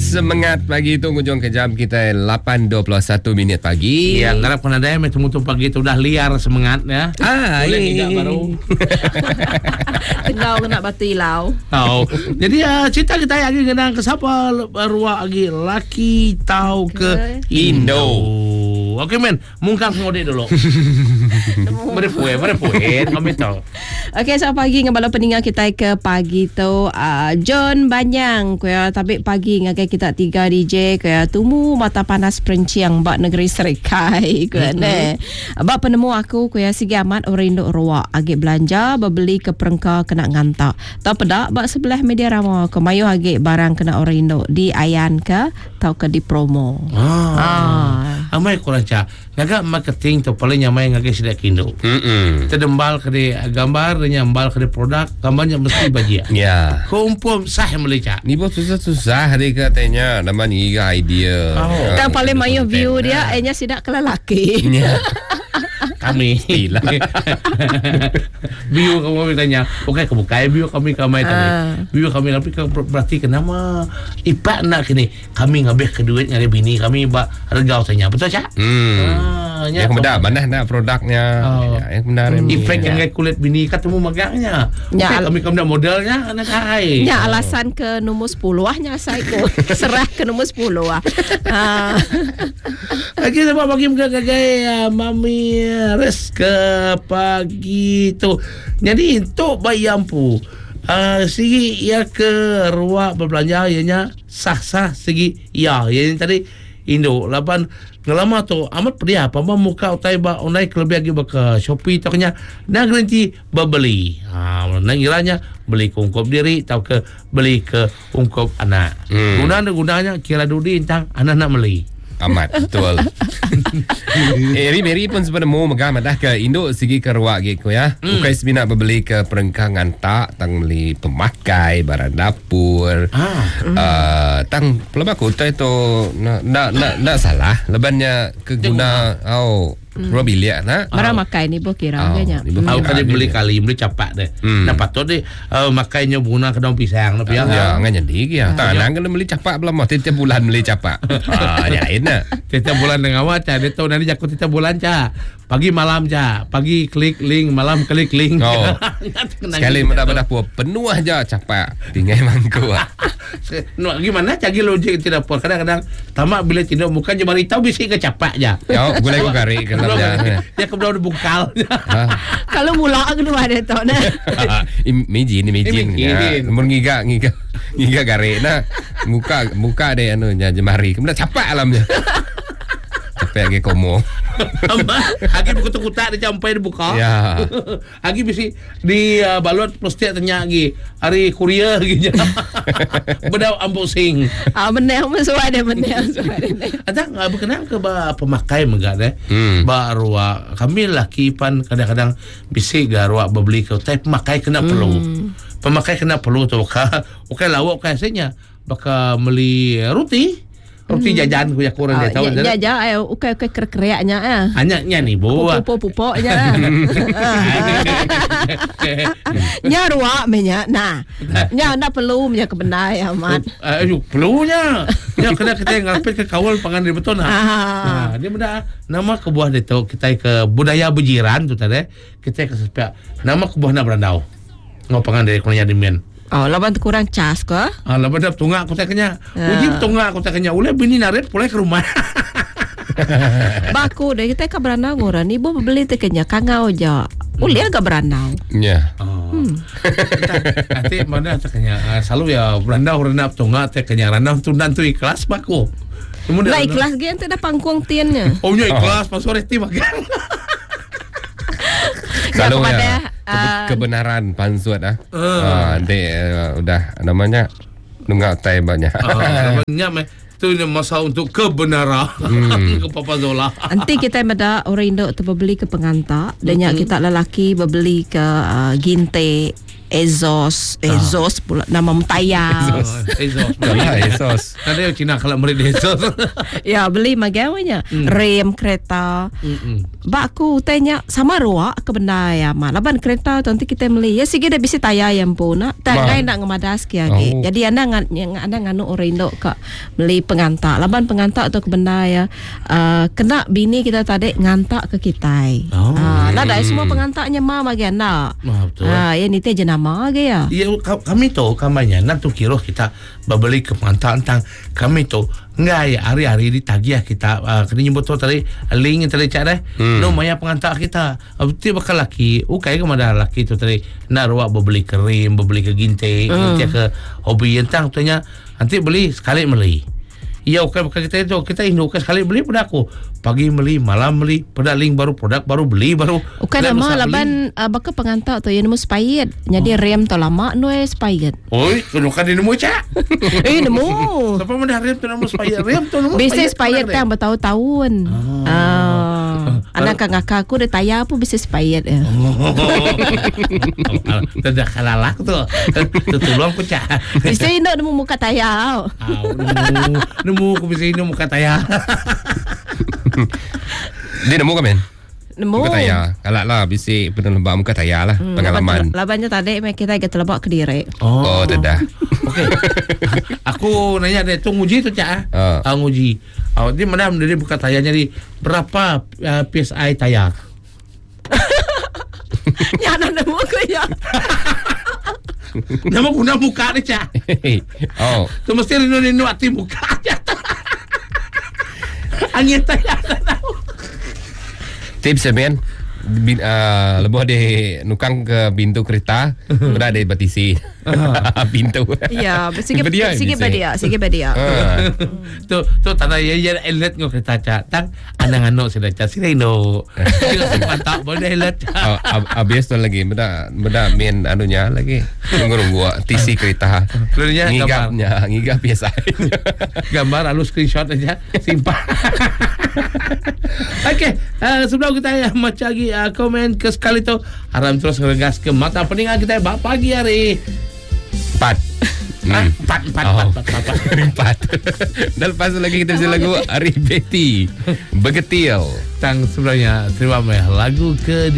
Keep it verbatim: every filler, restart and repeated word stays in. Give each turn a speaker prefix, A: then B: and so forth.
A: semangat pagi itu hujung ke jam kita lapan dua puluh satu minit pagi.
B: Ya, ngarap pernah ada yang temu-temu pagi itu udah liar semangat ya.
A: Ah,
B: boleh
A: iya.
B: tidak baru.
C: Tengau kena batu ilau.
B: Tahu. Jadi ya cerita kita lagi kenang ke siapa ruak lagi laki tahu ke Indo. Oke men, mungkang ngode dulu. Mari puai, mari puai, kami tahu.
C: Okey, selamat pagi ngabala peninggal kita ke pagi tu uh, John Banyang kuya tapi pagi ngagai kita tiga D J kuya tumu mata panas perenciang bak negeri Serikai kuya ne. Bak penemu aku kuya sigi amat orang Indo ruak agi belanja bebeli ke perengka kena ngantak. Tak pedak bak sebelah media rama kemayu agi barang kena orang Indo di ayan ke tau ke di promo.
B: Ah.
C: ah.
B: Amai kurang cak. Ngaga marketing tu paling nyamai ngagai sidak Indo.
A: Mm-mm.
B: Terdembal ke di gambar, nyambal ke di produk, gambarnya mesti bajia.
A: Ya.
B: Kumpul sah melihat.
A: Ni bos susah-susah hari katanya nama ni idea.
B: Oh.
C: Dan paling mayu view dia enya sidak ke lelaki.
A: Ya.
B: Kami
A: Tidak.
B: View kamu bertanya, okey kamu kaya view kami kami tadi. View kami tapi berarti kenapa ipak nak kini kami ngabeh ke duit nyari bini kami bak regau tanya betul cak?
A: Hmm.
B: Ah,
A: yang benar mana nak produknya.
B: Oh.
A: Ya, yang benar
B: Hmm.
A: ini.
B: Efek yang ya. Kulit bini ketemu magangnya.
C: Ya,
B: Okay, kami kami nak modelnya anak hai.
C: Ya alasan ke nombor sepuluh ahnya saya ko serah ke nombor sepuluh ah. Ah.
B: Lagi sebab bagi muka gagai mami res ke pagi tu. Jadi untuk bayam pu uh, segi ia ke ruak berbelanja ianya sah-sah segi ya yang tadi Indo lapan ngelama tu amat pedih apa muka utai ba onai kelebih lagi ke Shopee tu kenya nak garanti beli. Ha nak kiranya beli ke ungkop diri atau ke beli ke ungkop anak. Hmm. Guna gunanya kira dudi tentang anak nak beli.
A: Amat betul. Eh, Mary pun sebenarnya mau megang dah ke Indo segi ke ruak gitu ya. Mm. Bukan sebenarnya berbeli ke perengkangan tak, tang beli pemakai barang dapur. Ah. Uh, tang pelabak kota itu nak nak nak nak salah. Lebannya ke guna oh Ruang bilik nak.
C: Barang makai ni bo kira agaknya.
B: Aku kan beli kali beli capak deh. Nah patut deh makainya guna ke daun pisang tapi ya.
A: Ya ngan jadi ya. Tanang kena beli capak belum tiap bulan beli capak. Ah yain nak.
B: Tiap bulan dengan awak cah dia tahu nanti jakut tiap bulan cah. Pagi malam cah. Pagi klik link, malam klik link.
A: Oh. Sekali mendapat puas penuh aja capak. Tinggal mangku.
B: Nak gimana cagi logik tidak puas. Kadang-kadang tamak bila tidak bukan je bari tahu bisi ke capak je.
A: Ya, boleh ku kari ke
B: dia kebetulan bukal.
C: Kalau mula kedua ada tu nah.
A: Mijin ni mijin. Mun ngiga ngiga ngiga gare na muka muka ada anu nya jemari. Kemudian capak alamnya. Capek ke komo.
B: Agi buku tu kutak dia sampai dibuka.
A: Ya.
B: Agi bisi di uh, balut plastik tanya lagi. Hari kurier gitu. Bedau ambosing.
C: Ah benar masuk ada benar suara.
B: Ada enggak berkenan ke ba pemakai megak deh.
A: Hmm.
B: Ba ruak kami laki pan kadang-kadang bisi ga ruak beli ke tapi pemakai kena perlu. Hmm. Pemakai kena perlu tu ka. Okey lawak kasenya bakal beli roti. Roti jajan ku ya kurang dia tahu.
C: Ya ja ai ukai ukai krek-kreknya ah.
B: Hanyanya ni buah.
C: Pupuk-pupuknya. Nya ruak menya. Nah. Nya nak perlu nya kebenar ya mat.
B: Ayo perlunya. Nya kena kita ngapit ke kawal pangan di beton nah. Nah, dia benda nama kebuah dia tahu kita ke budaya bejiran tu tadi. Kita ke sepia. Nama kebuah na berandau. Ngopangan dari kurangnya dimen.
C: Oh, laban kurang cas ke?
B: Ah, laban dah tunggak aku tak kenya. Uji tunggak aku tak kenya. Ule bini naret pulai ke rumah.
C: Baku deh kita ke beranau ngoran. Ibu beli tekenya kangau aja. Ule agak beranau.
A: Ya.
B: Oh. Hmm. Nanti mana tak kenya. Selalu ya beranau renap tunggak tak kenya. Renau tundan tu ikhlas baku.
C: Lah ikhlas gen tu dah pangkuang tiannya.
B: Oh, ya ikhlas pas sore ti magang.
A: Kalau ya,
C: ya
A: uh, kebenaran pansuat ah. Uh. Uh, de, uh, udah namanya nunggak tai banyak.
B: Ah, namanya tu masa untuk kebenaran hmm. ke Papa Zola.
C: Nanti kita ada orang Indo tu beli ke pengantak dan mm-hmm. kita lelaki beli ke uh, ginte Ezos, Ezos pula nama Mutaya.
B: Ezos, Ezos.
A: Ezos.
B: Ada yang Cina kalau beli Ezos.
C: Ya beli magawanya mm. rem kereta.
B: Mm-mm.
C: Bak aku tanya sama ruak ke benda ya mak. Laban kereta tu nanti kita beli. Ya sige dah bisa tayar yang pun nak. Tak ngai nak ngemadas kia. Oh. Jadi anda ngan anda nganu orang Indo ke beli pengantak. Laban pengantak tu ke benda ya. Uh, kena bini kita tadi ngantak ke kita. Oh. Uh, lah dah semua pengantaknya mama ge anak.
B: Ah, betul.
C: Ah, ya ni teh jenama ge ya.
B: Ya kami tu kamarnya nak tu kira kita berbeli ke pengantak tentang kami tu ngai hari-hari ditagih kita uh, kena nyebut tu tadi link tadi cak dah. Hmm. No maya pengantak kita. Betul bakal laki. Ukai ke mana laki tu tadi nak ruak berbeli krim, berbeli ke gintik, hmm. gintik ke hobi tentang tanya nanti beli sekali beli. Ya ukai bakal kita itu kita Indo ukai sekali beli pada aku. Pagi beli, malam beli, pada link baru produk baru beli baru.
C: Ukai nama laban uh, bakal pengantak tu yang nemu spayet. Jadi oh. rem tu lama no spayet.
B: Oi, kena kan nemu cak.
C: Eh nemu.
B: Siapa mana rem tu nemu spayet? Rem tu nemu.
C: Bisa spayet kan bertahun-tahun. Ah. ah. Anak kakak aku dah tayar pun bisa spayet ya.
B: Tidak kalah tu. Tertolong aku cak.
C: Bisa Indo nemu muka tayar.
B: Nemu, nemu aku bisa Indo muka tayar.
A: Dia nemu kan men?
C: Nemu.
A: Muka tayar. Kalak lah bisik pernah lembak muka tayar lah. Hmm, pengalaman.
C: Labannya tadi kita agak terlebak ke diri.
A: Oh, oh tidak.
B: Okey. Aku nanya dia tu nguji tu cak.
A: Ah,
B: uh. nguji. Oh, dia mana dia buka tayarnya di berapa uh, P S I tayar?
C: Ya nak nemu ke ya.
B: Nama guna muka ni cak.
A: Oh.
B: Tu mesti rindu-rindu hati muka aja. Angin tayar tahu.
A: Tips ya men. Bin, uh, lebuh di nukang ke pintu kereta sudah ada batisi pintu.
C: Ya, sige sige badia, sige badia.
B: Tu tu tanah ya ya elet ngok kereta cak. Tang anang-anok sudah cak sini no. Mantap boleh elet.
A: Abis tu lagi benda benda main anunya lagi. Nunggu-nunggu T C kereta. Ngigapnya, ngigap biasa.
B: Gambar lalu screenshot aja simpan. Okey, uh, sebelum kita ya macam lagi uh, komen ke sekali tu haram terus ngeregas ke mata peningan kita bak pagi hari.
A: Empat.
B: Hmm. Empat, empat,
A: oh.
B: empat, empat, empat,
A: empat. Dan lepas tu lagi kita bisa lagu Ari Betty Begetil.
B: Tang sebenarnya terima kasih lagu ke